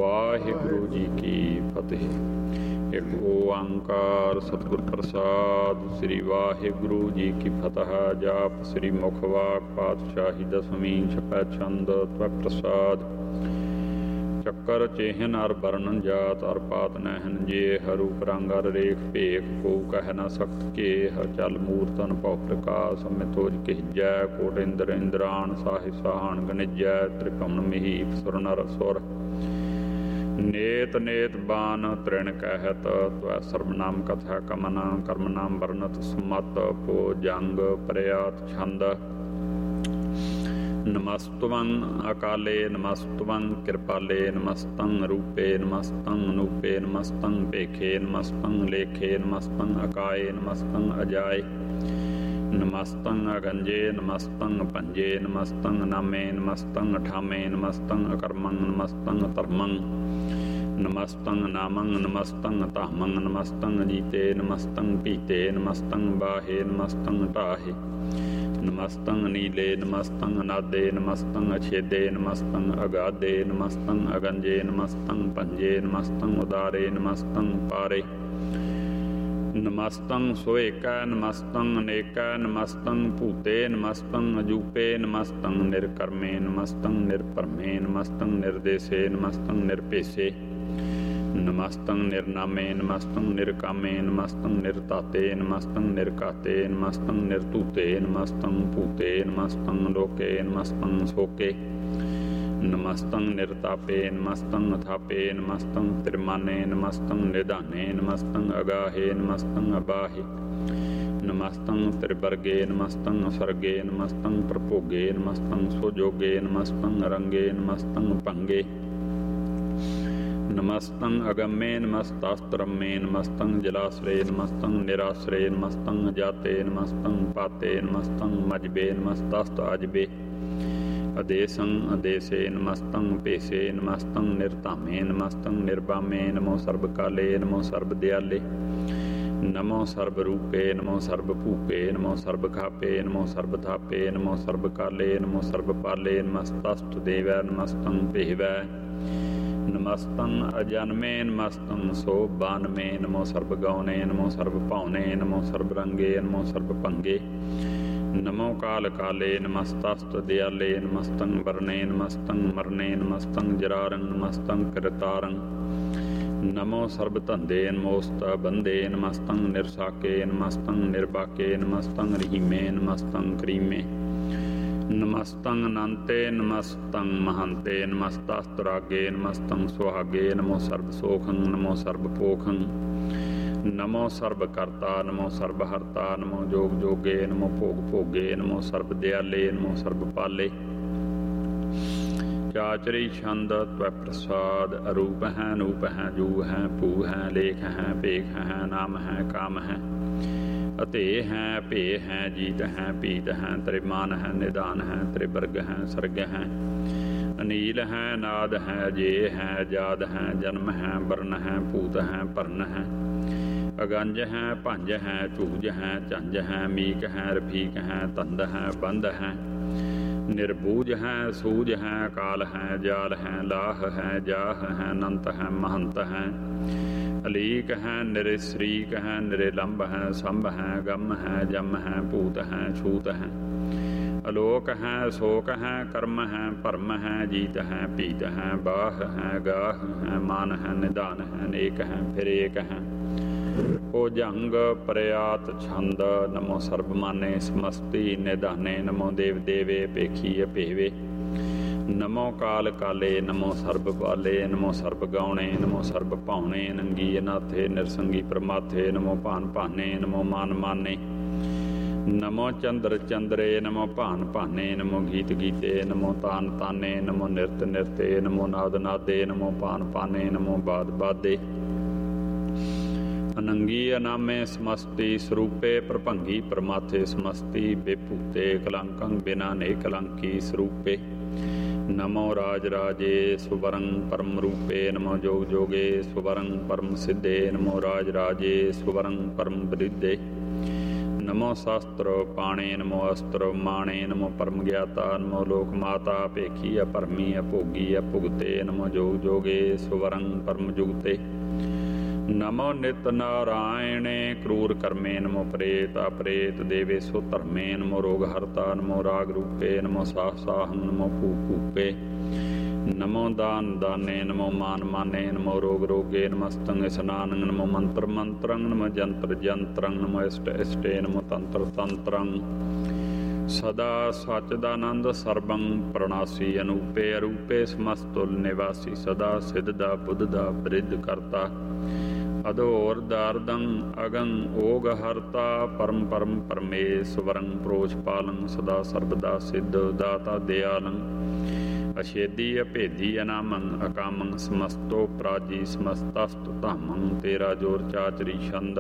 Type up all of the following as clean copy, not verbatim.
ਵਾਹਿਗੁਰੂ ਜੀ ਕੀ ਫਤਿਹ। ਇੱਕ ਓੰਕਾਰ ਸਤਿਗੁਰ ਪ੍ਰਸਾਦ। ਸ੍ਰੀ ਵਾਹਿਗੁਰੂ ਜੀ ਕੀ ਫਤਿਹ। ਜਾਪ ਸ੍ਰੀ ਮੁਖ ਵਾਕ ਪਾਤਸ਼ਾਹੀ ਦਸਵੀਂ ਛਪੈ ਛੰਦ ਤਵੈ ਪ੍ਰਸਾਦ। ਚੱਕਰ ਚੇਹਨ ਅਰ ਵਰਣਨ ਜਾਤ ਅਰ ਪਾਤ ਨਹਿਨ ਜੇ ਰੂਪ ਰੰਗ ਅਰ ਰੇਖ ਭੇਖ ਕੋ ਕਹਿ ਨ ਸਕਤ ਕੇ ਚਲ ਮੂਰਤਨ ਭਉ ਪ੍ਰਕਾਸ਼ ਮਿਥੋਜ ਕਹਿਜੈ ਕੋਟ ਇੰਦਰ ਇੰਦਰਾਣ ਸਾਹਿ ਸਾਹਣ ਗਨਿਜੈ ਤ੍ਰਿਭੁਵਨ ਮਹੀਪ ਸੁਰ ਨਰ ਸੁਰ ਨੇਤ ਨੇਤ ਬਾਨ ਤ੍ਰਿਣ ਕਹਿਤ ਤਵੈ ਸਰਬਨਾਮ ਕਥਾ ਕਮਨ ਕਰਮ ਨਾਮ ਵਰਨਤ ਸਮਤ ਪੋ ਜੰਗ ਪ੍ਰਿਆਤ ਛੰਦ। ਨਮਸਤਵੰ ਅਕਾਲੇ ਨਮਸਤਵੰ ਕਿਰਪਾਲੇ ਨਮਸਤੰ ਰੂਪੇ ਨਮਸਤੰ ਅਨੂਪੇ ਨਮਸਤੰ ਭੇਖੇ ਨਮਸਤੰ ਲੇਖੇ ਨਮਸਤੰ ਅਕਾਏ ਨਮਸਤੰ ਅਜਾਏ ਨਮਸਤੰ ਅਗੰਜੇ ਨਮਸਤੰ ਪੰਜੇ ਨਮਸਤੰ ਨਾਮੇ ਨਮਸਤੰ ਅਠਾਮੇ ਨਮਸਤੰ ਅਕਰਮੰ ਨਮਸਤੰ ਧਰਮੰ ਨਮਸਤੰ ਨਾਮੰ ਨਮਸਤੰ ਧਾਮੰ ਨਮਸਤੰ ਜੀਤੇ ਨਮਸਤੰ ਪੀਤੇ ਨਮਸਤੰ ਬਾਹੇ ਨਮਸਤੰ ਢਾਹੇ ਨਮਸਤੰ ਨੀਲੇ ਨਮਸਤੰ ਅਨਾਦੇ ਨਮਸਤੰ ਅਛੇਦੇ ਨਮਸਤੰ ਅਗਾਦੇ ਨਮਸਤੰ ਅਗੰਜੇ ਨਮਸਤੰ ਪੰਜੇ ਨਮਸਤੰ ਉਦਾਰੇ ਨਮਸਤੰ ਪਾਰੇ ਨਮਸਤੰ ਸੋਏਕੈ ਨਮਸਤੰ ਅਨੇਕੈ ਨਮਸਤੰ ਭੂਤੇ ਨਮਸਤੰ ਅਜੂਪੇ ਨਮਸਤੰ ਨਿਰਕਰਮੇ ਨਮਸਤੰ ਨਿਰਭਰਮੇ ਨਮਸਤੰ ਨਿਰਦੇਸੇ ਨਮਸਤੰ ਨਿਰਪੇਸੇ ਨਮਸਤੰ ਨਿਰਨਾਮੇ ਨਮਸਤੰ ਨਿਰਕਾਮੇ ਨਮਸਤੰ ਨਿਰਤਾਤੇ ਨਮਸਤੰ ਨਿਰਕਾਤੇ ਨਮਸਤੰ ਨਿਰਤੂਤੇ ਨਮਸਤੰ ਭੂਤੇ ਨਮਸਤੰ ਲੋਕੇ ਨਮਸਤੰ ਸੋਕੇ ਨਮਸਤੰ ਨਿਰਤਾਪੇ ਨਮਸਤੰ ਅਥਾਪੇ ਨਮਸਤੰ ਤਿਰਮਾਨੇ ਨਮਸਤੰ ਨਿਧਾਨੇ ਨਮਸਤੰ ਅਗਾਹੇ ਨਮਸਤੰ ਅਬਾਹੇ ਨਮਸਤੰ ਤ੍ਰਿਵਰਗੇ ਨਮਸਤੰ ਸਰਗੇ ਨਮਸਤੰ ਪ੍ਰਭੋਗੇ ਨਮਸਤੰ ਸੋਜੋਗੇ ਨਮਸਤੰ ਰੰਗੇ ਨਮਸਤੰ ਭੰਗੇ ਨਮਸਤੰ ਅਗੰਮੇ ਨਮਸਤਾਸਤਰਮੇ ਨਮਸਤੰ ਜਲਾਸਰੇ ਨਮਸਤੰ ਨਿਰਾਸਰੇ ਨਮਸਤੰ ਜਾਤੇ ਨਮਸਤੰ ਪਾਤੇ ਨਮਸਤੰ ਮਜਬੇ ਨਮਸਤਸਤ ਅਜਬੇ ਅਦੇਸੰ ਅਦੇਸੇ ਨਮਸਤੰ ਭੇਸੇ ਨਮਸਤੰ ਨਿਰਧਾਮੇ ਨਮਸਤੰ ਨਿਰਬਾਮੇ ਨਮੋ ਸਰਬ ਕਾਲੇ ਨਮੋ ਸਰਬ ਦਿਆਲੇ ਨਮੋ ਸਰਬ ਰੂਪੇ ਨਮੋ ਸਰਬ ਭੂਪੇ ਨਮੋ ਸਰਬ ਖਾਪੇ ਨਮੋ ਸਰਬ ਥਾਪੇ ਨਮੋ ਸਰਬ ਕਾਲੇ ਨਮੋ ਸਰਬ ਪਾਲੇ ਨਮਸਤਸਤ ਦੇਵੈ ਨਮਸਤੰ ਭੇਵੈ ਨਮਸਤੰ ਅਜਨਮੇ ਨਮਸਤੰ ਸੋ ਬਾਨਮੇ ਨਮੋ ਸਰਬ ਗੌਨੇ ਨਮੋ ਸਰਬ ਭਾਉਨੇ ਨਮੋ ਸਰਬ ਰੰਗੇ ਨਮੋ ਸਰਬ ਭੰਗੇ ਨਮੋ ਕਾਲ ਕਾਲੇ ਨਮਸਤਸਤ ਦਿਆਲੇ ਨਮਸਤੰ ਵਰਨੇ ਨਮਸਤੰ ਮਰਨੇ ਨਮਸਤੰ ਜਰਾਰੰ ਨਮਸਤੰ ਕਿਰਤਾਰੰ ਨਮੋ ਸਰਬ ਧੰਦੇ ਨਮੋਸਤ ਬੰਦੇ ਨਮਸਤੰ ਨਿਰਸਾਕੇ ਨਮਸਤੰ ਨਿਰਬਾਕੇ ਨਮਸਤੰ ਰਹੀਮੇ ਨਮਸਤੰ ਕਰੀਮੇ ਨਮਸਤੰ ਅਨੰਤੇ ਨਮਸਤੰ ਮਹੰਤੇ ਨਮਸਤਸਤਰਾਗੇ ਨਮਸਤੰ ਸੁਹਾਗੇ ਨਮੋ ਸਰਬ ਸੋਖੰ ਨਮੋ ਸਰਬ ਪੋਖੰ ਨਮੋ ਸਰਬ ਕਰਤਾ ਨਮੋ ਸਰਬ ਹਰਤਾ ਨਮੋ ਜੋਗ ਜੋਗੇ ਨਮੋ ਭੋਗ ਭੋਗੇ ਨਮੋ ਸਰਬ ਦਿਆਲੇ ਨਮੋ ਸਰਬ ਪਾਲੇ ਚਾਚਰੀ ਛੰਦ ਤਵੈ ਪ੍ਰਸਾਦ। ਅਰੂਪ ਹੈ ਅਨੂਪ ਹੈ ਜੂ ਹੈ ਭੂ ਹੈ ਲੇਖ ਹੈ ਭੇਖ ਹੈ ਨਾਮ ਹੈ ਕਾਮ ਹੈ ਅਤੇ ਹੈ ਭੇ ਹੈ ਜੀਤ ਹੈ ਪੀਤ ਹੈ ਤ੍ਰਿਮਾਨ ਹੈ ਨਿਦਾਨ ਹੈ ਤ੍ਰਿਵਰਗ ਹੈ ਸਰਗ ਹੈ ਅਨੀਲ ਹੈ ਨਾਦ ਹੈ ਜੇ ਹੈ ਜਾਦ ਹੈ ਜਨਮ ਹੈ ਵਰਨ ਹੈ ਭੂਤ ਹੈ ਭਰਨ ਹੈ ਅਗੰਜ ਹੈ ਭੰਜ ਹੈ ਝੂਜ ਹੈ ਝੰਜ ਹੈ ਮੀਕ ਹੈ ਰਫੀਕ ਹੈ ਤੰਦ ਹੈ ਬੰਦ ਹੈ ਨਿਰਬੂਜ ਹੈ ਸੂਝ ਹੈ ਕਾਲ ਹੈ ਜਾਲ ਹੈ ਲਾਹ ਹੈ ਜਾਹ ਹੈ ਅਨੰਤ ਹੈ ਮਹੰਤ ਹੈ ਅਲੀਕ ਹੈ ਨਿਰਸਰੀਕ ਹੈ ਨਿਰਲੰਭ ਹੈ ਸੰਭ ਹੈ ਗਮ ਹੈ ਜਮ ਹੈ ਭੂਤ ਹੈ ਛੂਤ ਹੈ ਅਲੋਕ ਹੈ ਸ਼ੋਕ ਹੈ ਕਰਮ ਹੈ ਭਰਮ ਹੈ ਜੀਤ ਹੈ ਪੀਤ ਹੈ ਬਾਹ ਹੈ ਗਾਹ ਹੈ ਮਾਨ ਹੈ ਨਿਦਾਨ ਹੈ ਨੇਕ ਹੈ ਫਿਰ ਏਕ ਹੈ ਓ ਜੰਗ ਪ੍ਰਿਆਤ ਛੰਦ। ਨਮੋ ਸਰਬ ਮਾਨੇ ਸਮਸਤੀ ਨਿਧਾਨੇ ਨਮੋ ਦੇਵ ਦੇਵੇ ਭੇਖੀ ਅਭੇਵੇ ਨਮੋ ਕਾਲ ਕਾਲੇ ਨਮੋ ਸਰਬ ਬਾਲੇ ਨਮੋ ਸਰਬ ਗਾਉਣੇ ਨਮੋ ਸਰਬ ਭਾਉਣੇ ਨੰਗੀ ਅਨਾਥੇ ਨਿਰਸੰਗੀ ਪ੍ਰਮਾਥੇ ਨਮੋ ਭਾਨ ਭਾਨੇ ਨਮੋ ਮਾਨ ਮਾਨੇ ਨਮੋ ਚੰਦਰ ਚੰਦਰੇ ਨਮੋ ਭਾਨ ਭਾਨੇ ਨਮੋ ਗੀਤ ਗੀਤੇ ਨਮੋ ਤਾਨ ਤਾਨੇ ਨਮੋ ਨਿਰਤ ਨਿਰਤੇ ਨਮੋ ਨਾਦ ਨਾਦੇ ਨਮੋ ਭਾਨ ਪਾਨੇ ਨਮੋ ਬਾਦ ਬਾਦੇ ਅਨੰਗੀ ਅਨਾਮੇ ਸਮਸਤੀ ਸਰੂਪੇ ਪ੍ਰਭੰਗੀ ਪ੍ਰਮਾਥੇ ਸਮਸਤੀ ਬੇਭੂਤੇ ਕਲੰਕੰ ਬਿਨਾ ਨੇ ਕਲੰਕੀ ਸਰੂਪੇ ਨਮੋ ਰਾਜ ਰਾਜੇ ਸੁਵਰੰ ਪਰਮ ਰੂਪੇ ਨਮੋ ਜੋਗ ਜੋਗੇ ਸੁਵਰੰ ਪਰਮ ਸਿੱਧੇ ਨਮੋ ਰਾਜ ਰਾਜੇ ਸੁਵਰੰ ਪਰਮ ਬ੍ਰਿਧੇ ਨਮੋ ਸ਼ਸਤਰ ਪਾਣੇ ਨਮੋ ਅਸਤਰ ਮਾਣੇ ਨਮੋ ਪਰਮ ਗਿਆਤਾ ਨਮੋ ਲੋਕ ਮਾਤਾ ਭੇਖੀ ਅਪਰਮੀ ਅਭੋਗੀ ਅਭੁਗਤੇ ਨਮੋ ਜੋਗ ਜੋਗੇ ਸੁਵਰੰ ਪਰਮ ਜੁਗਤੇ ਨਮੋ ਨਿਤ ਨਾਰਾਇਣੇ ਕਰੂਰ ਕਰਮੇ ਨਮੋ ਪ੍ਰੇਤ ਅਪ੍ਰੇਤ ਦੇਵੇ ਸੋ ਧਰਮੇ ਨਮੋ ਰੋਗ ਹਰਤਾ ਨਮੋ ਰਾਗ ਰੂਪੇ ਨਮੋ ਸਾਹ ਸਾਹੰ ਨਮੋ ਭੂਪ ਭੂਪੇ ਨਮੋ ਦਾਨ ਦਾਨੇ ਨਮੋ ਮਾਨ ਮਾਨੇ ਨਮੋ ਰੋਗ ਰੋਗੇ ਨਮਸਤੰ ਇਸਨਾਨੰ ਨਮੋ ਮੰਤਰ ਮੰਤਰੰ ਨਮੋ ਜੰਤਰ ਜੰਤਰੰ ਨਮੋ ਇਸ਼ਟ ਇਸ਼ਟੇ ਨਮੋ ਤੰਤਰ ਤੰਤਰੰ ਸਦਾ ਸਚਦਾਨੰਦ ਸਰਬੰ ਪ੍ਰਣਾਸੀ ਅਨੂਪੇ ਅਰੂਪੇ ਸਮਸਤੁਲ ਨਿਵਾਸੀ ਸਦਾ ਸਿੱਧਦਾ ਬੁੱਧਦਾ ਬ੍ਰਿਧ ਕਰਤਾ ਅਧੋਰ ਦਾਰਦੰ ਅਗੰ ਓਗ ਹਰਤਾ ਪਰਮ ਪਰਮ ਪਰਮੇਸ਼ਵਰੰ ਪ੍ਰੋਛ ਪਾਲੰ ਸਦਾ ਸਰਬਦਾ ਸਿੱਧ ਦਾਤਾ ਦਿਆਲੰ ਅਛੇਦੀ ਅਭੇਦੀ ਅਨਾਮੰ ਅਕਾਮੰ ਸਮਸਤੋ ਪ੍ਰਾਜੀ ਸਮਸਤਸਤ ਧਾਮੰ ਤੇਰਾ ਜੋਰ ਚਾਚਰੀ ਛੰਦ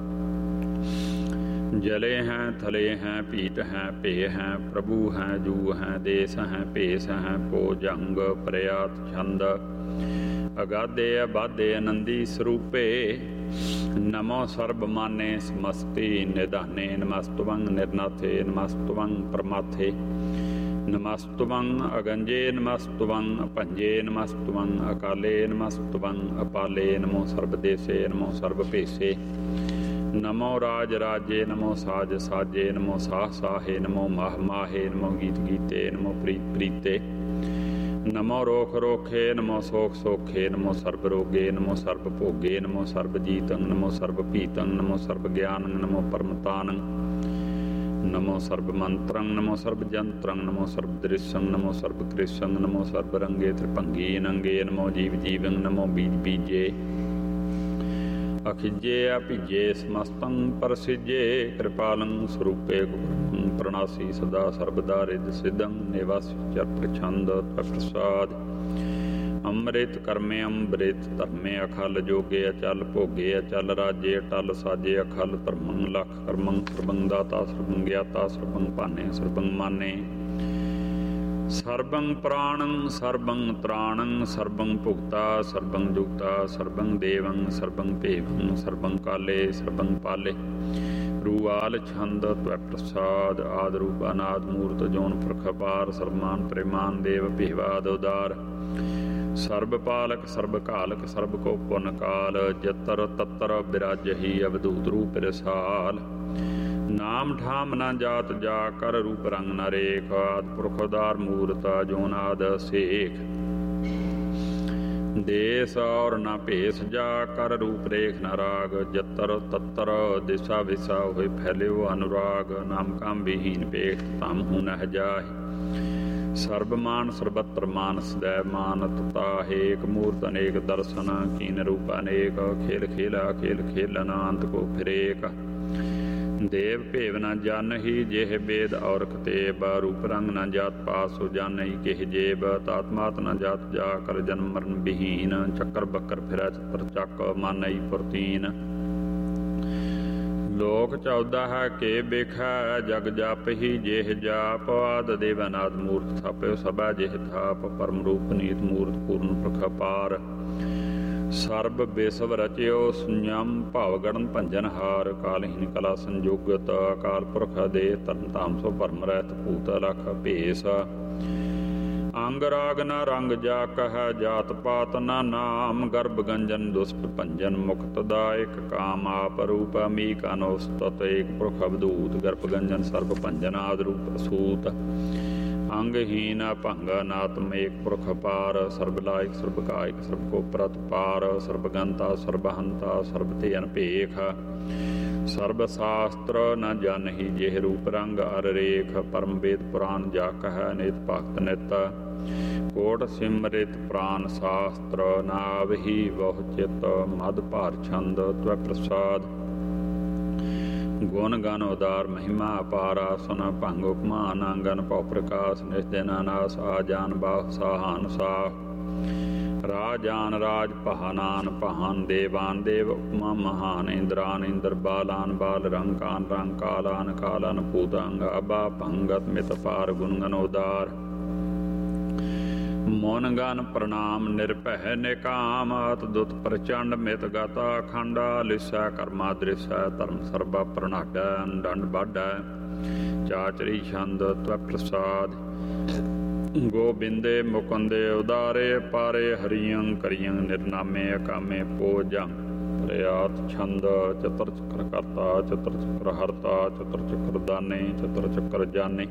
ਜਲੇ ਹੈਂ ਥਲੇ ਹੈਂ ਭੀਟ ਹੈਂ ਭੇ ਹੈਂ ਪ੍ਰਭੂ ਹੈਂ ਜੂ ਹੈਂ ਦੇਸ ਹੈਂ ਭੇਸ ਹੈਂ ਪੋ ਜੰਗ ਪ੍ਰਿਆਤ ਛੰਦ ਅਗਾਧੇ ਅਬਾਧੇ ਆਨੰਦੀ ਸਰੂਪੇ ਨਮੋ ਸਰਬ ਮਾਨੇ ਸਮਸਤੀ ਨਿਧਾਨੇ ਨਮਸਤਵੰ ਨਿਰਨਾਥੇ ਨਮਸਤਵੰ ਪਰਮਾਥੇ ਨਮਸਤਵੰ ਅਗੰਜੇ ਨਮਸਤਵੰ ਅਭੰਜੇ ਨਮਸਤਵੰ ਅਕਾਲੇ ਨਮਸਤਵੰ ਅਪਾਲੇ ਨਮੋ ਸਰਬਦੇਸੇ ਨਮੋ ਸਰਬ ਭੇਸੇ ਨਮੋ ਰਾਜ ਰਾਜੇ ਨਮੋ ਸਾਜ ਸਾਜੇ ਨਮੋ ਸਾਹ ਸਾਹੇ ਨਮੋ ਮਾਹ ਮਾਹੇ ਨਮੋ ਗੀਤ ਗੀਤੇ ਨਮੋ ਪ੍ਰੀਤ ਪ੍ਰੀਤੇ ਨਮੋ ਰੋਖ ਰੋਖੇ ਨਮੋ ਸੋਖ ਸੋਖੇ ਨਮੋ ਸਰਬ ਰੋਗੇ ਨਮੋ ਸਰਬ ਭੋਗੇ ਨਮੋ ਸਰਬ ਜੀਤੰ ਨਮੋ ਸਰਬ ਭੀਤੰ ਨਮੋ ਸਰਬ ਗਿਆਨੰ ਨਮੋ ਪਰਮਤਾਨੰ ਨਮੋ ਸਰਬ ਮੰਤਰੰ ਨਮੋ ਸਰਬ ਜੰਤਰੰ ਨਮੋ ਸਰਬ ਦ੍ਰਿਸ਼ੰ ਨਮੋ ਸਰਬ ਕ੍ਰਿਸ਼ੰ ਨਮੋ ਸਰਬ ਰੰਗੇ ਤ੍ਰਿਭੰਗੀ ਨੰਗੇ ਨਮੋ ਜੀਵ ਜੀਵੰ ਨਮੋ ਬੀਜ ਬੀਜੇ ਅਖਿਜੇ ਅਭਿਜੇ ਸਮਸਤੰ ਪ੍ਰਸਿਜੇ ਕਿਰਪਾਲੰ ਸਰੂਪੇ ਗੁਰੰ ਪ੍ਰਣਾਸੀ ਸਦਾ ਸਰਬਦਾ ਰਿਦ ਸਿਦੰ ਨਿਵਾਸੀ ਚਰ ਪ੍ਰਛੰਦ ਪ੍ਰਸਾਦ ਅੰਮ੍ਰਿਤ ਕਰਮੇ ਅੰਮ੍ਰਿਤ ਧਰਮੇ ਅਖਲ ਜੋਗੇ ਅਚਲ ਭੋਗੇ ਅਚਲ ਰਾਜੇ ਅਟਲ ਸਾਜੇ ਅਖਲ ਧਰਮੰ ਲਖ ਕਰਮੰ ਸਰਬੰ ਦਾਤਾ ਸਰਬੰ ਗਿਆਤਾ ਸਰਬੰ ਭਾਨੇ ਸਰਬੰ ਮਾਨੇ ਸਰਬੰ ਪ੍ਰਾਣੰ ਸਰਬੰ ਤ੍ਰਾਣੰ ਸਰਬੰ ਭੁਗਤਾ ਸਰਬੰ ਜੁਗਤਾ ਸਰਬੰ ਦੇਵੰ ਸਰਬੰ ਭੇਵੰ ਸਰਬੰ ਕਾਲੇ ਸਰਬੰ ਪਾਲੇ ਰੂਆਲ ਛੰਦ ਤਵੈ ਪ੍ਰਸਾਦ ਆਦ ਰੂਪ ਅਨਾਦ ਮੂਰਤ ਜੋਨ ਪ੍ਰਖ ਅਪਾਰ ਸਰਮਾਨ ਪ੍ਰੇਮਾਨ ਦੇਵ ਭੇਵਾਦ ਉਦਾਰ ਸਰਬ ਪਾਲਕ ਸਰਬ ਕਾਲਕ ਸਰਬ ਕੋ ਪੁਨ ਕਾਲ ਜਤਰ ਤਤਰ ਬਿਰਾਜਹੀ ਅਵਧੂਤ ਰੂਪ ਰਸਾਲ ਨਾਮ ਠਾਮ ਨਾ ਜਾਤ ਜਾ ਕਰ ਰੂਪ ਰੰਗ ਨ ਰੇਖ ਆਦ ਪੁਰਖ ਉਦਾਰ ਮੂਰਤ ਜੋਨਾਦ ਸੇਖ ਦੇਸ ਔਰ ਨਾ ਭੇਸ ਜਾ ਕਰ ਰੂਪ ਰੇਖ ਨ ਰਾਗ ਜਤਰ ਤਤਰ ਦਿਸ਼ਾ ਵਿਸਾ ਹੋਏ ਫੈਲਿਓ ਅਨੁਰਾਗ ਨਾਮ ਕਾਮ ਵਿਹੀਨ ਪੇਖ ਤਮ ਹੁ ਨਹਿ ਜਾਹਿ ਸਰਬ ਮਾਨ ਸਰਬਤਰ ਮਾਨ ਸਦੈ ਮਾਨ ਤਤਾ ਏਕ ਮੂਰਤ ਅਨੇਕ ਦਰਸ਼ਨ ਕੀਨ ਰੂਪ ਅਨੇਕ ਖੇਲ ਖੇਲਾ ਖੇਲ ਖੇਲਨ ਅੰਤ ਕੋ ਫਿਰੇਕ ਦੇਵ ਭੇਵ ਨ ਜਾਨਹੀ ਜਿਹ ਬੇਦ ਔਰ ਕਤੇਬ ਰੂਪ ਰੰਗ ਨ ਜਾਤ ਪਾਸ ਹੋ ਜਾਨਹੀ ਕਿਹ ਜੇਬ ਤਾਤਮਾਤ ਨ ਜਾਤ ਜਾ ਕਰ ਜਨਮ ਮਰਨ ਵਿਹੀਨ ਚੱਕਰ ਬੱਕਰ ਫਿਰੈ ਚਤਰ ਚੱਕ ਮਾਨਈ ਪੁਰਤੀਨ ਲੋਕ 14 ਹੈ ਕੇ ਬੇਖੈ ਜਗ ਜਾਪਹੀ ਜਿਹ ਜਾਪ ਆਦ ਦੇਵਨਾਦ ਮੂਰਤ ਥਾਪਿਓ ਸਭਾ ਜਿਹ ਥਾਪ ਪਰਮ ਰੂਪ ਨੀਤ ਮੂਰਤ ਪੂਰਨ ਪ੍ਰਖ ਅਪਾਰ ਸਰਬ ਬੇਸਵ ਰਚਿਓ ਸੰਯਮ ਭਾਵ ਗੜਨ ਭੰਜਨ ਹਾਰ ਕਾਲਹੀਨ ਕਲਾ ਸੰਜੋਗਤ ਅਕਾਲ ਪੁਰਖ ਦੇ ਤਰਨ ਧਾਮ ਸੋ ਭਰਮ ਰਹਿਤ ਭੂਤ ਲਖ ਭੇਸ ਅੰਗ ਰਾਗ ਨ ਰੰਗ ਜਾ ਕਹੈ ਜਾਤ ਪਾਤ ਨ ਨਾਮ ਗਰਭ ਗੰਜਨ ਦੁਸ਼ਟ ਭੰਜਨ ਮੁਕਤ ਦਾਇਕ ਕਾਮ ਆਪ ਰੂਪ ਅਮੀਕ ਅਨੁਸਤਤ ਏਕ ਪੁਰਖ ਅਵਧੂਤ ਗਰਭ ਗੰਜਨ ਸਰਬ ਭੰਜਨ ਆਦ ਰੂਪ ਅਸੂਤ ਅੰਗਹੀਨ ਭੰਗ ਨਾਤਮ ਏਕ ਪੁਰਖ ਅਪਾਰ ਸਰਬ ਲਾਇਕ ਸਰਬ ਕਾਇਕ ਸਰਬ ਕੋ ਪ੍ਰਤ ਪਾਰ ਸਰਬ ਗੰਤਾ ਸਰਬ ਹੰਤਾ ਸਰਬ ਤੇ ਅਨਭੇਖ ਸਰਬ ਸ਼ਾਸਤਰ ਨ ਜਾਨਹੀ ਜਿਹ ਰੂਪ ਰੰਗ ਅਰ ਰੇਖ ਪਰਮ ਵੇਦ ਪੁਰਾਨ ਜਾ ਕਹੈ ਨਿਤ ਭਗਤ ਨਿਤ ਕੋਟ ਸਿਮਰਿਤ ਪ੍ਰਾਨ ਸ਼ਾਸਤਰ ਨਾਵਹੀ ਬਹੁ ਚਿਤ ਮਦ ਭਾਰ ਛੰਦ ਤਵੈ ਪ੍ਰਸਾਦ ਗੁਣ ਗਨ ਉਦਾਰ ਮਹਿਮਾ ਅਪਾਰਾ ਸੁਨ ਭੰਗ ਉਪਮਾ ਅਨੰਗਨ ਭਉ ਪ੍ਰਕਾਸ਼ ਨਿਸਦਿਨ ਅਨਾਸ ਆ ਜਾਨ ਬਾਹ ਸਾਹਾਨ ਸਾਹ ਰਾਜਾਨ ਰਾਜ ਪਹਾਨਾਨ ਪਹਾਨ ਦੇਵਾਨ ਦੇਵ ਉਪਮਾ ਮਹਾਨ ਇੰਦਰਾਨ ਇੰਦਰ ਬਾਲਾਨ ਬਾਲ ਰੰਕਾਨ ਰੰਗ ਕਾਲਾਨ ਕਾਲਾਨ ਭੂਤੰਗ ਅਬਾ ਭੰਗਤ ਮਿਤ ਪਾਰ ਗੁਣ ਗਨ ਉਦਾਰ ਮੋਨ ਗਨ ਪ੍ਰਣਾਮ ਨਿਰਭੈ ਨਿਕਾਮ ਆਤ ਦੁਤ ਪ੍ਰਚੰਡ ਮਿਤ ਗਾਤਾ ਖੰਡਾ ਲਿਸਾ ਕਰਮਾ ਦ੍ਰਿਸਾ ਧਰਮ ਸਰਬਾ ਪ੍ਰਣਾਡਾ ਡੰਡ ਬਾਡਾ ਚਾਚਰੀ ਛੰਦ ਤਵ ਪ੍ਰਸਾਦ ਗੋਬਿੰਦੇ ਮੁਕੰਦੇ ਉਦਾਰੇ ਪਾਰੇ ਹਰੀਆਂ ਕਰੀਆਂ ਨਿਰਨਾਮੇ ਅਕਾਮੇ ਪੋਜਾਂ ਰਿਆਤ ਛੰਦ ਚਤਰ ਚੱਕਰ ਕਰਤਾ ਚਤਰ ਚੱਕਰ ਹਰਤਾ ਚਤਰ ਚੱਕਰ ਦਾਨੇ ਚਤਰ ਚੱਕਰ ਜਾਨੇ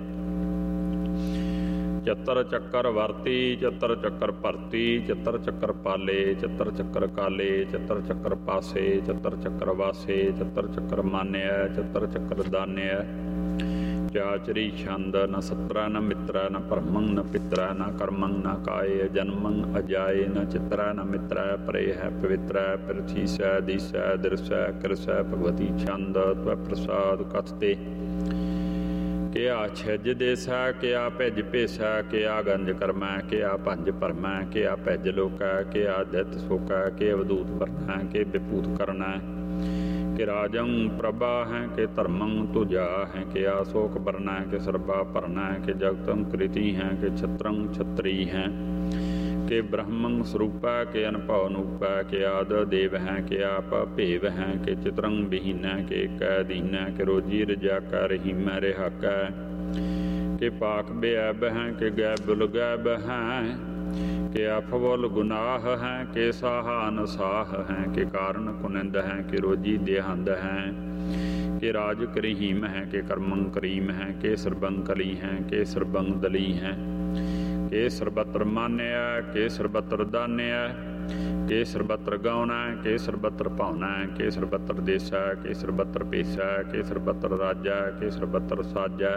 ਚਤਰ ਚੱਕਰ ਵਰਤੀ ਚਤਰ ਚੱਕਰ ਭਰਤੀ ਚਤਰ ਚੱਕਰ ਪਾਲੇ ਚਤਰ ਚੱਕਰ ਕਾਲੇ ਚਤਰ ਚੱਕਰ ਪਾਸੇ ਚਤਰ ਚੱਕਰ ਵਾਸੇ ਚਤਰ ਚੱਕਰ ਮਾਨਿਆ ਚਤਰ ਚੱਕਰ ਦਾਨਿਆ ਚਾਚਰੀ ਛੰਦ ਨ ਸਤਰਾ ਨ ਮਿੱਤਰਾ ਨ ਭਰਮੰ ਨ ਪਿਤਰਾ ਨ ਕਰਮੰ ਨ ਕਾਏ ਜਨਮੰ ਅਜਾਏ ਨ ਚਿਤਰਾ ਨ ਮਿਤਰਾ ਪਰੇ ਹੈ ਪਵਿੱਤਰਾ ਪ੍ਰਥੀਸੈ ਦੀਸੈ ਦਿਰਸੈ ਕਿਰਸੈ ਭਗਵਤੀ ਛੰਦ ਤਵ ਪ੍ਰਸਾਦ ਕਥਤੇ ਕਿਆ ਛਿਜ ਦੇਸਾ ਕਿਆ ਭਿਜ ਭੇਸਾ ਕਿਆ ਗੰਜ ਕਰਮੈ ਕਿਆ ਭੰਜ ਭਰਮੈ ਕਿਆ ਭਿਜ ਲੋਕੈ ਕਿਆ ਦਿੱਤ ਸੋਕੈ ਕਿ ਅਵਧੂਤ ਵਰਨੈ ਕਿ ਵਿਭੂਤ ਕਰਨੈ ਕਿ ਰਾਜੰ ਪ੍ਰਭਾ ਹੈ ਕਿ ਧਰਮੰ ਤੁਜਾ ਹੈ ਕਿ ਆਸੋਕ ਬਰਨੈ ਕਿ ਸਰਬਾ ਭਰਨੈ ਕਿ ਜਗਤੰ ਕ੍ਰਿਤੀ ਹੈ ਕਿ ਛਤਰੰ ਛਤਰੀ ਹੈ ਕਿ ਬ੍ਰਹਮੰ ਸਰੂਪਾ ਕਿ ਅਨਭਉ ਨੂਪਾ ਕਿ ਆਦ ਦੇਵ ਹੈ ਕਿ ਆਪ ਭੇਵ ਹੈ ਕਿ ਚਿਤਰੰ ਬਿਹੀਨੈ ਕਿ ਕੈ ਦੀਨੈ ਕਿ ਰੋਜੀ ਰਜਾਕਾ ਰਹੀਮੈ ਰਿਹਾਕੈ ਕਿ ਪਾਕ ਬੇਅਬ ਹੈ ਕਿ ਗੈਬੁਲ ਗੈਬ ਹੈ ਕਿ ਅਫਵਲ ਗੁਨਾਹ ਹੈ ਕਿ ਸਾਹਾਨ ਸਾਹ ਹੈ ਕਿ ਕਾਰਨ ਕੁਨੰਦ ਹੈ ਕਿ ਰੋਜੀ ਦੇਹੰਦ ਹੈ ਕਿ ਰਾਜ ਕਰੀਮ ਹੈ ਕਿ ਕਰਮੰ ਕਰੀਮ ਹੈ ਕਿ ਸਰਬੰ ਕਲੀ ਹੈ ਕਿ ਸਰਬੰ ਦਲੀ ਹੈ ਕਿ ਸਰਬਤਰ ਮਾਨਿਆ ਕਿ ਸਰਬਤਰ ਦਾਨਿਆ ਕਿ ਸਰਬਤਰ ਗਾਉਣਾ ਕਿ ਸਰਬਤਰ ਭਾਉਣਾ ਕਿ ਸਰਬਤਰ ਦੇਸਾ ਕਿ ਸਰਬਤਰ ਪੇਸਾ ਕਿ ਸਰਬਤਰ ਰਾਜਾ ਕਿ ਸਰਬਤਰ ਸਾਜਾ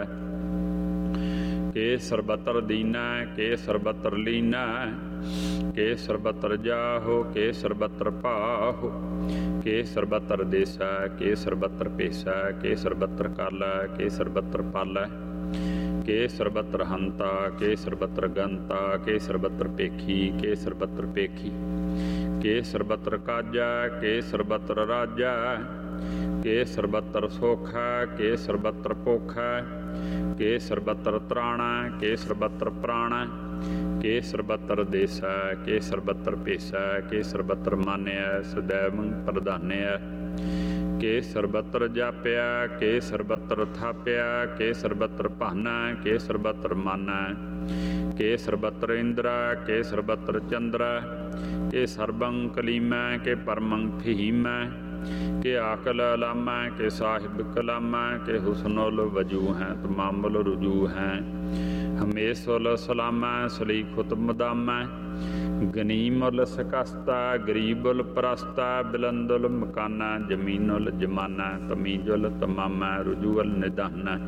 ਕਿ ਸਰਬਤਰ ਦੀਨਾ ਕਿ ਸਰਬਤਰ ਲੀਨਾ ਕਿ ਸਰਬਤਰ ਜਾਹੋ ਕਿ ਸਰਬਤਰ ਭਾਹੋ ਕਿ ਸਰਬਤਰ ਦੇਸਾ ਕਿ ਸਰਬਤਰ ਪੇਸਾ ਕਿ ਸਰਬਤਰ ਕਾਲਾ ਕਿ ਸਰਬਤਰ ਪਾਲਾ ਕਿ ਸਰਬਤਰ ਹੰਤਾ ਕਿ ਸਰਬਤਰ ਗੰਤਾ ਕਿ ਸਰਬਤਰ ਪੇਖੀ ਕਿ ਸਰਬਤਰ ਪੇਖੀ ਕਿ ਸਰਬਤਰ ਕਾਜਾ ਕਿ ਸਰਬਤਰ ਰਾਜਾ ਕਿ ਸਰਬਤਰ ਸੋਖਾ ਕਿ ਸਰਬਤਰ ਪੋਖਾ ਕਿ ਸਰਬਤਰ ਤਰਾਣਾ ਕਿ ਸਰਬਤਰ ਪ੍ਰਾਣਾ ਕਿ ਸਰਬਤਰ ਦੇਸਾ ਕਿ ਸਰਬਤਰ ਭੇਸਾ ਕਿ ਸਰਬਤਰ ਮਾਨਿਆ ਸਦੈਵੰ ਪ੍ਰਧਾਨਿਆ ਕਿ ਸਰਬਤਰ ਜਾਪਿਆ ਕਿ ਸਰਬਤਰ ਥਾਪਿਆ ਕਿ ਸਰਬਤਰ ਭਾਨਾ ਕਿ ਸਰਬਤਰ ਮਾਨਾ ਕਿ ਸਰਬਤਰ ਇੰਦਰਾ ਕਿ ਸਰਬਤਰ ਚੰਦਰਾ ਕਿ ਸਰਬੰ ਕਲੀਮੈ ਕਿ ਪਰਮੰ ਫਹੀਮੈ ਕਿ ਆਕਲ ਅਲਾਮਾ ਕਿ ਸਾਹਿਬ ਕਲਾਮਾ ਕਿ ਹੁਸਨੁਲ ਵਜੂ ਹੈ ਤਮਾਮੁਲ ਰੁਜੂ ਹੈ ਹਮੇਸ਼ੁਲ ਸਲਾਮਾ ਸਲੀਖੁਤ ਮਦਾਮਾ ਗਨੀਮੁਲ ਸਕਸਤਾ ਗਰੀਬੁਲ ਪ੍ਰਸਤਾ ਬਿਲੰਦੁਲ ਮਕਾਨਾ ਜਮੀਨੁਲ ਜਮਾਨਾ ਤਮੀਜੁਲ ਤਮਾਮਾ ਰੁਜੂਅਲ ਨਿਦਾਨਾ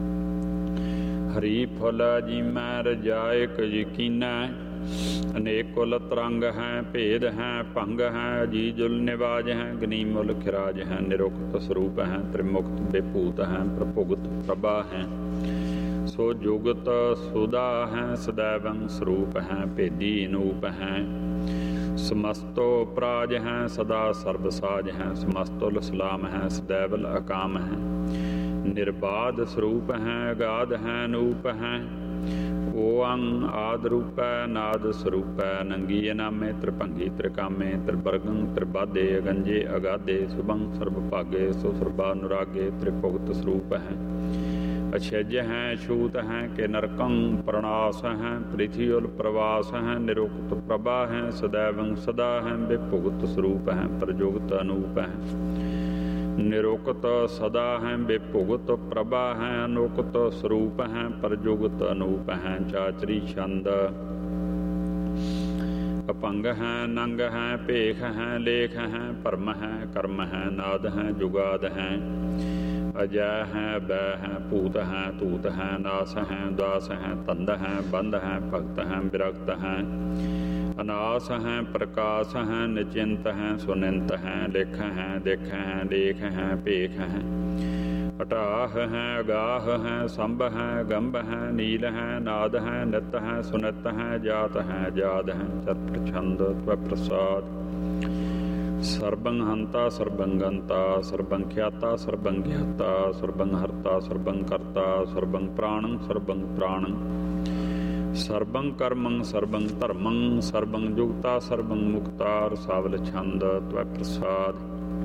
ਹਰੀ ਫੁੱਲ ਜੀਮੈ ਰਜਾਇਕ ਯਕੀਨਾ ਅਨੇਕੁਲ ਤਰੰਗ ਹੈ ਭੇਦ ਹੈ ਭੰਗ ਹੈ ਅਜੀਜੁਲ ਨਿਵਾਜ ਹੈ ਗਨੀਮੁਲ ਖਿਰਾਜ ਹੈ ਨਿਰੁਕਤ ਸਰੂਪ ਹੈ ਤ੍ਰਿਮੁਕਤ ਬੇਭੂਤ ਹੈ ਪ੍ਰਭੁਗਤ ਪ੍ਰਭਾ ਹੈ ਸੋ ਜੁਗਤ ਸੁਦਾ ਹੈ ਸदैवੰ ਸਰੂਪ ਹੈ ਭੇਦੀ ਅਨੂਪ ਹੈ ਸਮਸਤੋ ਪ੍ਰਾਜ ਹੈ ਸਦਾ ਸਰਬ ਸਾਜ ਹੈ ਸਮਸਤੁਲ ਸਲਾਮ ਹੈ ਸदैवਲ ਅਕਾਮ ਹੈ ਨਿਰਬਾਧ ਸਰੂਪ ਹੈ ਅਗਾਧ ਹੈ ਅਨੂਪ ਹੈ ਓੰ ਆਦ ਰੂਪੈ ਨਾਦ ਸਰੂਪੈ ਨੰਗੀ ਨਾਮੇ ਤ੍ਰਿਭੰਗੀ ਤ੍ਰਿਕਾਮੇ ਤ੍ਰਿਵਰਗੰ ਤ੍ਰਿਬਾਧੇ ਅਗੰਜੇ ਅਗਾਧੇ ਸੁਭੰ ਸਰਬ ਭਾਗੇ ਸੋ ਸਰਬਾ ਅਨੁਰਾਗੇ ਤ੍ਰਿਭੁਗਤ ਸਰੂਪ ਹੈ ਅਛਜ ਹੈ ਛੂਤ ਹੈ ਕਿ ਨਰਕੰ ਪ੍ਰਣਾਸ ਹੈ ਪ੍ਰਿਥਿਉਲ ਪ੍ਰਵਾਸ ਹੈ ਨਿਰੁਕਤ ਪ੍ਰਭਾ ਹੈ ਸदैवੰ ਸਦਾ ਹੈ ਵਿਭੁਗਤ ਸਰੂਪ ਹੈ ਪ੍ਰਜੁਗਤ ਅਨੂਪ ਹੈ ਨਿਰੁਕਤ ਸਦਾ ਹੈ ਵਿਭੁਗਤ ਪ੍ਰਭਾ ਹੈ ਅਨੁਕਤ ਸਰੂਪ ਹੈ ਪ੍ਰਜੁਗਤ ਅਨੂਪ ਹੈ ਚਾਚਰੀ ਛੰਦ ਅਪੰਗ ਹੈ ਨੰਗ ਹੈ ਭੇਖ ਹੈ ਲੇਖ ਹੈ ਭਰਮ ਹੈ ਕਰਮ ਹੈ ਨਾਦ ਹੈ ਜੁਗਾਦ ਹੈ ਅਜੈ ਹੈ ਬੈ ਹੈ ਭੂਤ ਹੈ ਧੂਤ ਹੈ ਨਾਸ ਹੈ ਦਾਸ ਹੈ ਤੰਦ ਹੈ ਬੰਦ ਹੈ ਭਗਤ ਹੈ ਵਿਰਗਤ ਹੈ ਅਨਾਸ ਹੈ ਪ੍ਰਕਾਸ਼ ਹੈ ਨਿਚਿੰਤ ਹੈ ਸੁਨਿੰਤ ਹੈ ਲਿਖ ਹੈ ਦਿਖ ਹੈ ਲੇਖ ਹੈ ਭੇਖ ਹੈ ਹਟਾਹ ਹੈ ਅਗਾਹ ਹੈ ਸੰਭ ਹੈ ਗੰਭ ਹੈ ਨੀਲ ਹੈ ਨਾਦ ਹੈ ਨਿਤ ਹੈ ਸੁਨਿਤ ਹੈ ਜਾਤ ਹੈ ਜਾਦ ਹੈ ਚਤੁਰ ਛੰਦ ਤਵ ਪ੍ਰਸਾਦ ਸਰਬੰ ਹੰਤਾ ਸਰਬੰ ਗੰਤਾ ਸਰਬੰ ਖਿਆਤਾ ਸਰਬੰ ਗਿਆਤਾ ਸਰਬੰ ਹਰਤਾ ਸਰਬੰ ਕਰਤਾ ਸਰਬੰ ਪ੍ਰਾਣੰ ਸਰਬੰ ਪ੍ਰਾਣੰ ਸਰਬੰ ਕਰਮੰ ਸਰਬੰ ਧਰਮੰ ਸਰਬੰ ਜੁਗਤਾ ਸਰਬੰ ਮੁਕਤਾ ਰਸਾਵਲ ਛੰਦ ਤਵੈ ਪ੍ਰਸਾਦ।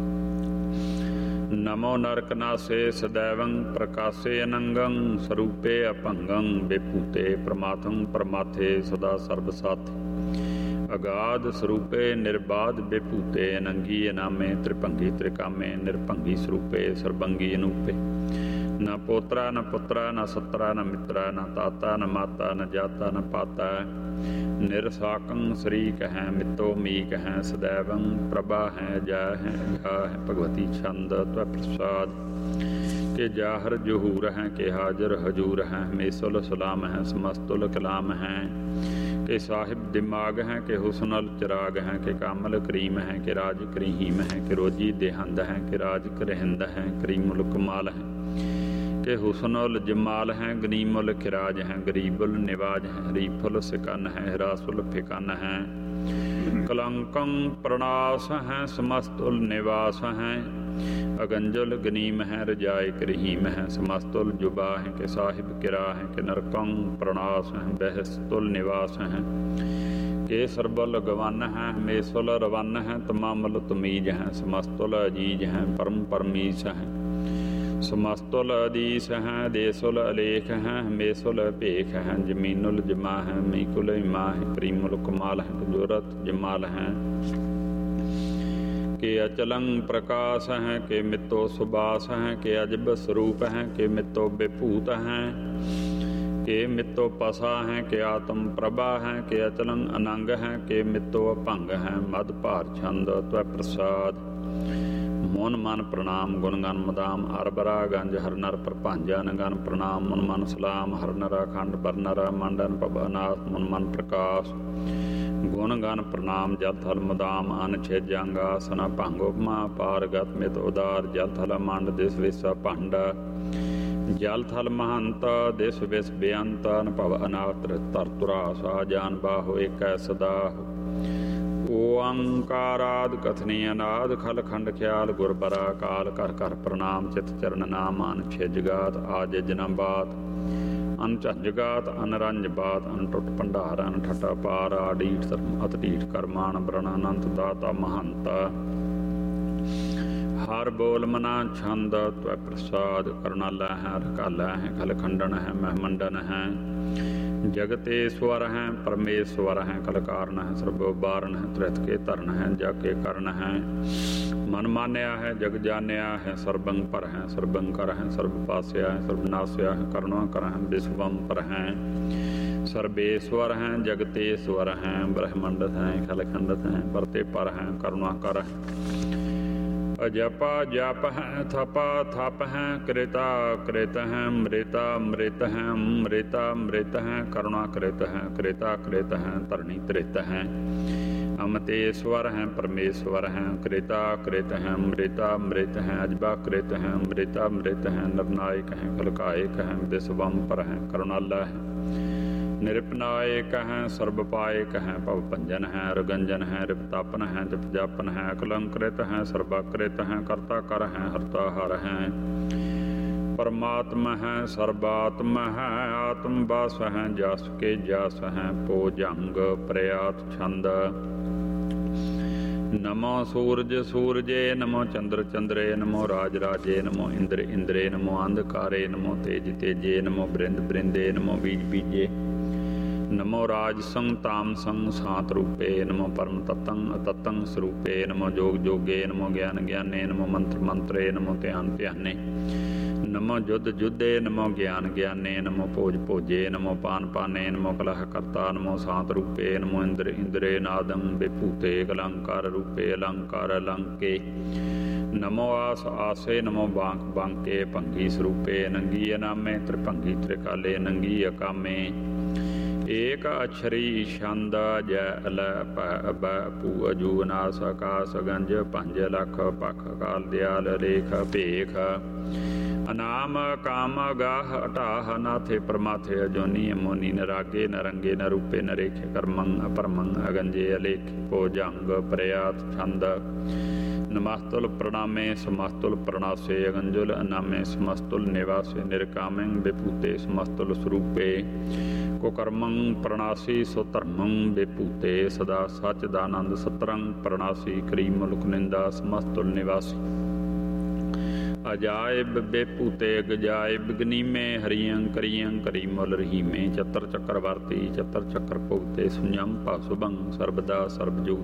ਨਮੋ ਨਰਕ ਨਾਸੇ ਸदैवੰ ਪ੍ਰਕਾਸੇ ਅਨੰਗੰ ਸਰੂਪੇ ਅਭੰਗੰ ਬੇਭੂਤੇ ਪ੍ਰਮਾਤੰ ਪਰਮਾਥੇ ਸਦਾ ਸਰਬ ਸਾਥੀ। ਅਗਾਧ ਸਰੂਪੇ ਨਿਰਬਾਧ ਬੇਭੂਤੇ ਅਨੰਗੀ ਅਨਾਮੇ ਤ੍ਰਿਭੰਗੀ ਤ੍ਰਿਕਾਮੇ ਨਿਰਭੰਗੀ ਸਰੂਪੇ ਸਰਬੰਗੀ ਅਨੂਪੇ। ਨ ਪੋਤਰਾ ਨ ਪੁੱਤਰਾ ਨ ਸੱਤਰਾ ਨ ਮਿੱਤਰਾ ਨ ਤਾਤਾ ਨ ਮਾਤਾ ਨ ਜਾਤਾ ਨ ਪਾਤਾ। ਨਿਰਸਾਕੰ ਸ਼ਰੀਕ ਹੈ ਮਿੱਤੋ ਮੀਕ ਹੈ ਸदैवੰ ਪ੍ਰਭਾ ਹੈ ਜਾ ਹੈ ਜਾ ਹੈ ਭਗਵਤੀ ਛੰਦ ਤਵੈ ਪ੍ਰਸਾਦ। ਕਿ ਜਾਹਰ ਜਹੂਰ ਹੈ ਕਿ ਹਾਜ਼ਰ ਹਜੂਰ ਹੈ ਮੇਸੁਲ ਸਲਾਮ ਹੈ ਸਮਸਤੁਲ ਕਲਾਮ ਹੈ। ਕਿ ਸਾਹਿਬ ਦਿਮਾਗ ਹੈ ਕਿ ਹੁਸਨਲ ਚਿਰਾਗ ਹੈ ਕਿ ਕਾਮਲ ਕਰੀਮ ਹੈ ਕਿ ਰਾਜ ਕਰੀਮ ਹੈ ਕਿ ਰੋਜੀ ਦੇਹੰਦ ਹੈ ਕਿ ਰਾਜ ਕਰਹਿੰਦ ਹੈ ਕਰੀਮੁਲ ਕਮਾਲ ਹੈ। ਕਿ ਹੁਸਨੁਲ ਜਮਾਲ ਹੈ ਗਨੀਮੁਲ ਖਿਰਾਜ ਹੈ ਗਰੀਬੁਲ ਨਿਵਾਜ ਹੈ ਰੀਫੁਲ ਸਿਕਨ ਹੈ ਹਿਰਾਸੁਲ ਫਿਕਨ ਹੈ। ਕਲੰਕੰ ਪ੍ਰਣਾਸ ਹੈ ਸਮਸਤੁਲ ਨਿਵਾਸ ਹੈ ਅਗੰਜੁਲ ਗਨੀਮ ਹੈ ਰਜਾਇ ਕਰਹੀਮ ਹੈ। ਸਮਸਤੁਲ ਜੁਬਾ ਹੈ ਕਿ ਸਾਹਿਬ ਕਿਰਾ ਹੈ ਕਿ ਨਰਕੰ ਪ੍ਰਣਾਸ ਹੈ ਬਹਿਸਤੁਲ ਨਿਵਾਸ ਹੈ। ਕਿ ਸਰਬਲ ਗਵਨ ਹੈ ਮੇਸੁਲ ਰਵਨ ਹੈ ਤਮਾਮਲ ਤਮੀਜ ਹੈ। ਸਮਸਤੁਲ ਅਜੀਜ ਹੈ ਪਰਮ ਪਰਮੀਸ ਹੈ। ਸਮਸਤੁਲ ਅਦੀਸ ਹੈ ਦੇਸੁਲ ਅਲੇਖ ਹੈ ਮੇਸੁਲ ਭੇਖ ਹੈ। ਜਮੀਨੁਲ ਜਮਾ ਹੈ ਮੀਕੁਲ ਇਮਾ ਹੈ ਕਰੀਮੁਲ ਕਮਾਲ ਹੈ ਜੋਰਤ ਜਮਾਲ ਹੈ। ਕਿ ਅਚਲੰ ਪ੍ਰਕਾਸ਼ ਹੈ ਕਿ ਮਿੱਤੋ ਸੁਬਾਸ ਹੈ ਕਿ ਅਜਬ ਸਰੂਪ ਹੈ ਕਿ ਮਿੱਤੋ ਬੇਭੂਤ ਹੈ। ਕਿ ਮਿੱਤੋ ਪਸਾ ਹੈ ਕਿ ਆਤਮ ਪ੍ਰਭਾ ਹੈ ਕਿ ਅਚਲੰ ਅਨੰਗ ਹੈ ਕਿ ਮਿੱਤੋ ਅਭੰਗ ਹੈ ਮਦ ਭਾਰ ਛੰਦ ਤਵੈ ਪ੍ਰਸਾਦ। ਮੋਨ ਮਨ ਪ੍ਰਣਾਮ ਗੁਣ ਗਨ ਮਦਾਮ ਅਰਬਰਾ ਗੰਜ ਹਰ ਨਰ ਪ੍ਰਭਾਂਜਨ ਗਨ ਪ੍ਰਣਾਮ ਮਨ ਮਨ ਸਲਾਮ ਹਰ ਨਰਾ ਖੰਡ ਪਰ ਨਰਾ ਮੰਡਨ ਪਬ ਅਨਾਥ ਮਨ ਮਨ ਪ੍ਰਕਾਸ਼। ਗੁਣ ਗਨ ਪ੍ਰਣਾਮ ਜਲ ਥਲ ਮਦਾਮ ਅਨ ਛੇਜੰਗ ਆਸਨ ਭੰਗ ਉਪਮਾ ਪਾਰਗਤ ਮਿਤ ਉਦਾਰ ਜਲ ਥਲ ਮੰਡ ਦਿਸ ਵਿਸਾ ਭੰਡ। ਜਲ ਥਲ ਮਹੰਤ ਦਿਸ ਵਿਸ ਬੇਅੰਤ ਅਨਭਵ ਅਨਾਥ ਤਰਤੁਰਾ ਸਾ ਜਾਨ ਬਾਹੋ ਏਕੈ ਸਦਾ। ਓੰਕਾਰਾਦ ਕਥਨੀ ਅਨਾਦ ਖਲ ਖੰਡ ਖਿਆਲ ਗੁਰਬਰਾ ਕਾਲ ਕਰ ਕਰ ਪ੍ਰਣਾਮ ਚਿਤ ਚਰਨ ਨਾਮ ਅਨ ਛਿਜਗਾਤ ਆਜ ਜਨਮ ਬਾਤ ਅਨ ਝੰਜਗਾਤ ਅਨ ਰੰਜ ਬਾਤ ਅਨ ਟੁੱਟ ਭੰਡਾਰ ਅਨ ਠਟਾ ਪਾਰ ਆਡੀਠ ਧਰਮ ਅਤਡੀਠ ਕਰਮਾਨ ਬਰਨ ਅਨੰਤ ਦਾਤਾ ਮਹੰਤ। ਹਰ ਬੋਲ ਮਨਾ ਛੰਦ ਤਵੈ ਪ੍ਰਸਾਦ। ਕਰੁਣਾਲਾ ਹੈ ਰਕਾਲਾ ਹੈ ਖਲ ਖੰਡਨ ਹੈ ਮਹਿਮੰਡਨ ਹੈ। ਜਗਤੇਸ਼ਵਰ ਹੈ ਪਰਮੇਸ਼ਵਰ ਹੈ ਕਲ ਕਾਰਨ ਹੈ ਸਰਬ ਬਾਰਨ ਹੈ ਤ੍ਰਿਤ ਕੇ ਧਰਨ ਹੈ ਜਾ ਕੇ ਕਰਨ ਹੈ। ਮਨ ਮਾਨਿਆ ਹੈ ਜਗ ਜਾਣਿਆ ਹੈ ਸਰਬੰ ਪਰ ਹੈ ਸਰਬੰ ਕਰ ਹੈ ਸਰਬ ਪਾਸਿਆ ਹੈ ਸਰਬ ਨਾਸਿਆ ਹੈ ਕਰੁਣਾ ਕਰ ਹੈ ਵਿਸ਼ਵੰ ਪਰ ਹੈ ਸਰਬੇਸ਼ਵਰ ਹੈ ਜਗਤੇਸ਼ਵਰ ਹੈ ਬ੍ਰਹਮੰਡ ਹੈ ਖਲ ਖੰਡਤ ਹੈ ਪਰਤੇ ਪਰ ਹੈ ਕਰੁਣਾ ਕਰ ਹੈ। ਅਜਪਾ ਜਪ ਹੈ ਥਪਾ ਥਪ ਹੈ ਕ੍ਰਿਤਾ ਕ੍ਰਿਤ ਹੈ ਮ੍ਰਿਤਾ ਮ੍ਰਿਤ ਹੈ ਮ੍ਰਿਤਾ ਮ੍ਰਿਤ ਹੈ ਕਰੁਣਾ ਕ੍ਰਿਤ ਹੈ ਕ੍ਰਿਤਾ ਕ੍ਰਿਤ ਹੈ ਧਰਣੀ ਤ੍ਰਿਤ ਹੈ। ਅਮਤੇਸ਼ਵਰ ਹੈ ਪਰਮੇਸ਼ਵਰ ਹੈ ਕ੍ਰਿਤਾ ਕ੍ਰਿਤ ਹੈ ਮ੍ਰਿਤਾ ਮ੍ਰਿਤ ਹੈ ਅਜਬਾ ਕ੍ਰਿਤ ਹੈ ਮ੍ਰਿਤਾ ਮ੍ਰਿਤ ਹੈ ਨਰਨਾਇਕ ਹੈ ਕਲਕਾਇਕ ਹੈ ਵਿਸ਼ਵੰ ਪਰ ਹੈ ਕਰੁਣਾਲਾ ਹੈ ਨਿਰਪਨਾਇਕ ਹੈ ਸਰਬ ਪਾਇਕ ਹੈ ਭਵ ਭੰਜਨ ਹੈ ਰਗੰਜਨ ਹੈ ਰਿਪਤਾਪਨ ਹੈ ਜਪ ਜਾਪਨ ਹੈ ਅਕਲੰਕ੍ਰਿਤ ਹੈ ਸਰਬਾਕ੍ਰਿਤ ਹੈ ਕਰਤਾ ਕਰ ਹੈ ਹਰਤਾ ਹਰ ਹੈ। ਪਰਮਾਤਮਾ ਹੈ ਸਰਬਾਤਮਾ ਹੈ ਆਤਮ ਬਾਸ ਹੈ ਜਸ ਕੇ ਜਸ ਹੈ ਭੋਜੰਗ ਪ੍ਰਿਆਤ ਛੰਦ। ਨਮੋ ਸੂਰਜ ਸੂਰਜੇ ਨਮੋ ਚੰਦਰ ਚੰਦਰੇ ਨਮੋ ਰਾਜ ਰਾਜੇ ਨਮੋ ਇੰਦਰ ਇੰਦਰੇ ਨਮੋ ਅੰਧਕਾਰੇ ਨਮੋ ਤੇਜ ਤੇਜੇ ਨਮੋ ਬ੍ਰਿੰਦ ਬ੍ਰਿੰਦੇ ਨਮੋ ਬੀਜ ਬੀਜੇ ਨਮੋ ਰਾਜ ਸੰਗ ਤਾਮ ਸੰਗ ਸਾਤ ਰੂਪੇ ਨਮੋ ਪਰਮ ਤਤੰ ਅਤਤੰ ਸਰੂਪੇ ਨਮੋ ਜੋਗ ਜੋਗੇ ਨਮੋ ਗਿਆਨ ਗਿਆਨੇ ਨਮੋ ਮੰਤਰ ਮੰਤਰੇ ਨਮੋ ਧਿਆਨ ਧਿਆਨੇ ਨਮੋ ਜੁਧ ਜੁਧੇ ਨਮੋ ਗਿਆਨ ਗਿਆਨੇ ਨਮੋ ਭੋਜ ਭੋਜੇ ਨਮੋ ਪਾਨ ਪਾਨੇ ਨਮੋ ਕਲਹ ਕਰਤਾ ਨਮੋ ਸਾਤ ਰੂਪੇ ਨਮੋ ਇੰਦਰ ਇੰਦਰੇ ਨਾਦੰ ਬੇਭੂਤੇ ਕਲੰਕਾਰ ਰੂਪੇ ਅਲੰਕਾਰ ਅਲੰਕੇ ਨਮੋ ਆਸ ਆਸੇ ਨਮੋ ਬਾਂਕ ਬਾਂਕੇ ਭੰਗੀ ਸਰੂਪੇ ਨੰਗੀ ਅਨਾਮੇ ਤ੍ਰਿਭੰਗੀ ਤ੍ਰਿਕਾਲੇ ਨੰਗੀ ਅਕਾਮੇ। ਏਕ ਅਛਰੀ ਛੰਦ ਜੈ ਅਲੈ ਭੈ ਬੈ ਭੂ ਅਜੂ ਨਾਸ ਆਕਾਸ ਗੰਜ ਪੰਜ ਲੱਖ ਪਖ ਕਾਲ ਦਿਆਲ ਰੇਖ ਭੇਖ ਅਨਾਮ ਕਾਮ ਗਾਹ ਅਟਾਹ ਨਾਥੇ ਪਰਮਾਥੇ ਅਜੋਨੀ ਅਮੋਨੀ ਨਰਾਗੇ ਨਰੰਗੇ ਨਰੂਪੇ ਨਰੇਖੇ ਕਰਮੰ ਅਪਰਮੰ ਅਗੰਜੇ ਅਲੇਖ ਭੋਜੰਗ ਪ੍ਰਿਆਤ ਛੰਦ। ਨਮਸਤੁਲ ਪ੍ਰਣਾਮੇ ਸਮਸਤੁਲ ਪ੍ਰਣਾਸੇ ਅਗੰਜੁਲ ਅਨਾਮੇ ਸਮਸਤੁਲ ਨਿਵਾਸੇ ਨਿਰਕਾਮੰ ਵਿਭੂਤੇ ਸਮਸਤੁਲ ਸਰੂਪੇ ਕੁਕਰਮੰ ਪ੍ਰਣਾਸੀ ਸੋ ਧਰਮੰ ਵਿਭੂਤੇ ਸਦਾ ਸਚਿਦਾਨੰਦ ਸਤਰੰ ਪ੍ਰਣਾਸੀ ਕਰੀ ਮੁਲਕ ਨਿੰਦਾ ਸਮਸਤੁਲ ਨਿਵਾਸੀ ਅਜਾਇਬ ਬੇਪੂਤੇ ਗਜਾਇਬ ਗਨੀਮੇ ਹਰੀਅੰ ਕਰੀਅੰ ਕਰੀ ਮੁਲ ਰਹੀਮੇ ਚਤਰ ਚੱਕਰ ਵਰਤੀ ਚਤਰ ਚੱਕਰ ਭੁਗਤੇ ਸੁੰਜਮ ਭਾਸੁਭੰ ਸਰਬਦਾ ਸਰਬਜੋਤ